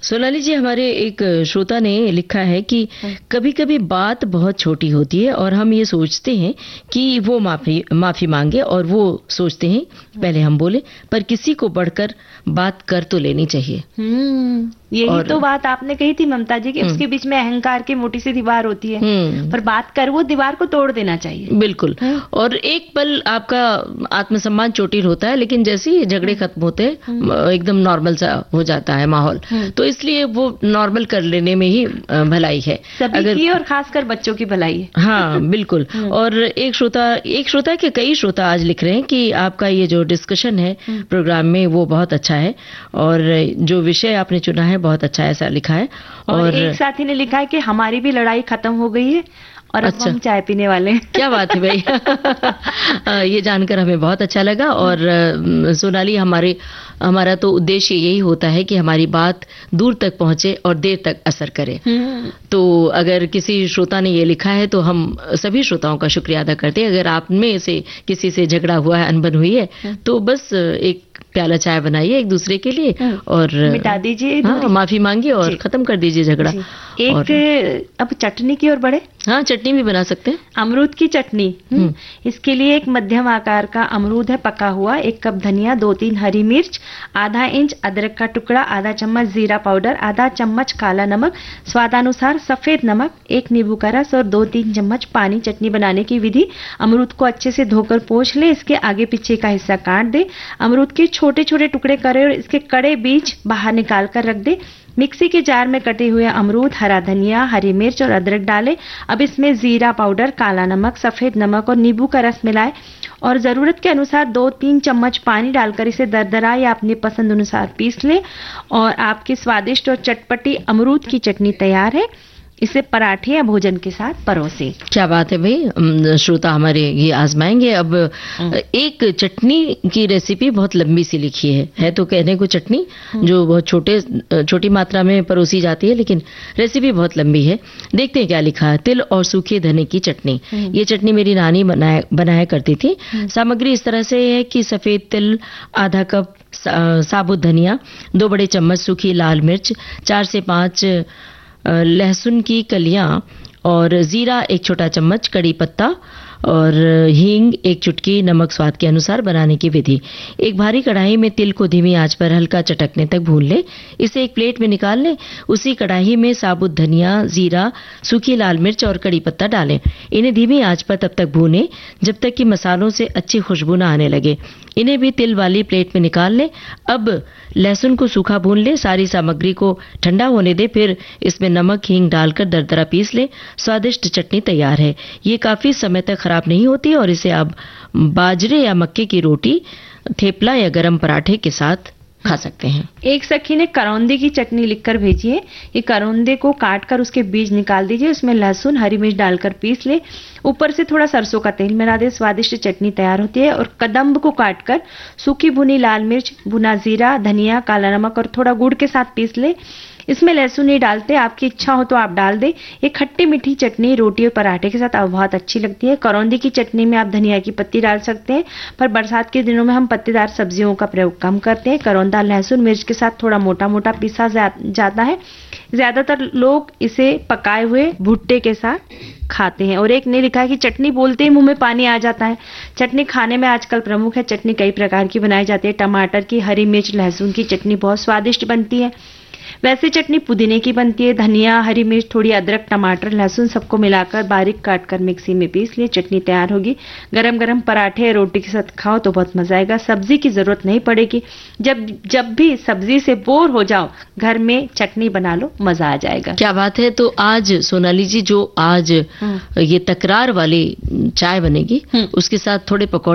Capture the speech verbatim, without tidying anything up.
सोनाली जी, हमारे एक श्रोता ने लिखा है कि कभी कभी बात बहुत छोटी होती है और हम ये सोचते हैं कि वो माफी माफी मांगे और वो सोचते हैं पहले हम बोले, पर किसी को बढ़कर बात कर तो लेनी चाहिए। हम्म यही और, तो बात आपने कही थी ममता जी कि उसके बीच में अहंकार की मोटी सी दीवार होती है, पर बात कर वो दीवार को तोड़ देना चाहिए। बिल्कुल। और एक पल आपका आत्मसम्मान चोटिल होता है, लेकिन जैसे ही झगड़े खत्म होते हैं एकदम नॉर्मल सा हो जाता है माहौल, तो इसलिए वो नॉर्मल कर लेने में ही भलाई है सभी अगर की, और खासकर बच्चों की भलाई है। हाँ बिल्कुल। और एक श्रोता एक श्रोता के कई श्रोता आज लिख रहे हैं कि आपका ये जो डिस्कशन है प्रोग्राम में वो बहुत अच्छा है, और जो विषय आपने चुना है बहुत अच्छा है, ऐसा लिखा है। और, और एक साथी ने लिखा है कि हमारी भी लड़ाई खत्म हो गई है और अब अच्छा। हम चाय पीने वाले हैं। क्या बात है भाई। ये जानकर हमें बहुत अच्छा लगा। और सोनाली, हमारे हमारा तो उद्देश्य यही होता है कि हमारी बात दूर तक पहुंचे और देर तक असर करे। तो अगर किसी श्रोता ने ये लिखा है तो हम सभी श्रोताओं का शुक्रिया अदा करते हैं। अगर आप में से किसी से झगड़ा हुआ है, अनबन हुई है, तो बस एक प्याला चाय बनाइए एक दूसरे के लिए और मिटा दीजिए, हाँ, माफी मांगिए और खत्म कर दीजिए झगड़ा। एक और, अब चटनी की ओर बढ़े। हाँ, चटनी भी बना सकते हैं। अमरूद की चटनी। इसके लिए एक मध्यम आकार का अमरूद है पका हुआ, एक कप धनिया, दो तीन हरी मिर्च, आधा इंच अदरक का टुकड़ा, आधा चम्मच जीरा पाउडर, आधा चम्मच काला नमक, स्वादानुसार सफेद नमक, एक नींबू का रस और दो तीन चम्मच पानी। चटनी बनाने की विधि: अमरूद को अच्छे से धोकर पोंछ ले, इसके आगे पीछे का हिस्सा काट दे, अमरूद के छोटे छोटे टुकड़े करे और इसके कड़े बीज बाहर निकाल कर रख दे। मिक्सी के जार में कटे हुए अमरूद, हरा धनिया, हरी मिर्च और अदरक डालें। अब इसमें जीरा पाउडर, काला नमक, सफेद नमक और नींबू का रस मिलाएं और जरूरत के अनुसार दो तीन चम्मच पानी डालकर इसे दरदरा या अपनी पसंद अनुसार पीस लें और आपकी स्वादिष्ट और चटपटी अमरूद की चटनी तैयार है। इसे पराठे या भोजन के साथ परोसें। क्या बात है भाई, श्रोता हमारे ये आजमाएंगे। अब एक चटनी की रेसिपी बहुत लंबी सी लिखी है है तो कहने को चटनी जो बहुत छोटे छोटी मात्रा में परोसी जाती है, लेकिन रेसिपी बहुत लंबी है। देखते हैं क्या लिखा है। तिल और सूखे धने की चटनी। ये चटनी मेरी नानी बनाया बनाया करती थी। सामग्री इस तरह से है कि सफेद तिल आधा कप, साबुत धनिया दो बड़े चम्मच, सूखी लाल मिर्च चार से पांच, लहसुन की कलियां और जीरा एक छोटा चम्मच, कड़ी पत्ता और हींग एक चुटकी, नमक स्वाद के अनुसार। बनाने की विधि: एक भारी कढ़ाई में तिल को धीमी आंच पर हल्का चटकने तक भून ले, इसे एक प्लेट में निकाल ले। उसी कढ़ाई में साबुत धनिया, जीरा, सूखी लाल मिर्च और कड़ी पत्ता डालें। इन्हें धीमी आंच पर तब तक भूनें जब तक कि मसालों से अच्छी खुशबू न आने लगे। इन्हें भी तिल वाली प्लेट में निकाल लें। अब लहसुन को सूखा भून ले, सारी सामग्री को ठंडा होने दे, फिर इसमें नमक हींग डालकर दरदरा पीस ले। स्वादिष्ट चटनी तैयार है। ये काफी समय तक खराब नहीं होती और इसे आप बाजरे या मक्के की रोटी, थेपला या गरम पराठे के साथ खा सकते हैं। एक सखी ने करौंदे की चटनी लिखकर भेजी है। ये करौंदे को काटकर उसके बीज निकाल दीजिए, उसमें लहसुन हरी मिर्च डालकर पीस ले, ऊपर से थोड़ा सरसों का तेल मिला दे, स्वादिष्ट चटनी तैयार होती है। और कदम्ब को काटकर सूखी भुनी लाल मिर्च, भुना जीरा, धनिया, काला नमक और थोड़ा गुड़ के साथ पीस ले। इसमें लहसुन नहीं डालते, आपकी इच्छा हो तो आप डाल दे। ये खट्टी मीठी चटनी रोटी और पराठे के साथ बहुत अच्छी लगती है। करौंदी की चटनी में आप धनिया की पत्ती डाल सकते हैं, पर बरसात के दिनों में हम पत्तेदार सब्जियों का प्रयोग कम करते हैं। करौंदा लहसुन मिर्च के साथ थोड़ा मोटा मोटा पीसा जा, जाता है। ज्यादातर लोग इसे पकाए हुए भुट्टे के साथ खाते हैं। और एक ने लिखा है कि चटनी बोलते ही मुंह में पानी आ जाता है। चटनी खाने में आजकल प्रमुख है। चटनी कई प्रकार की बनाई जाती है। टमाटर की, हरी मिर्च, लहसुन की चटनी बहुत स्वादिष्ट बनती है। वैसे चटनी पुदीने की बनती है। धनिया, हरी मिर्च, थोड़ी अदरक, टमाटर, लहसुन सबको मिलाकर बारीक काटकर मिक्सी में पीस लिए, चटनी तैयार होगी। गरम गरम पराठे रोटी के साथ खाओ तो बहुत मजा आएगा। सब्जी की जरूरत नहीं पड़ेगी। जब जब भी सब्जी से बोर हो जाओ, घर में चटनी बना लो, मजा आ जाएगा। क्या बात है। तो आज सोनाली जी, जो आज ये तकरार वाली चाय बनेगी, उसके साथ थोड़े पकौड़े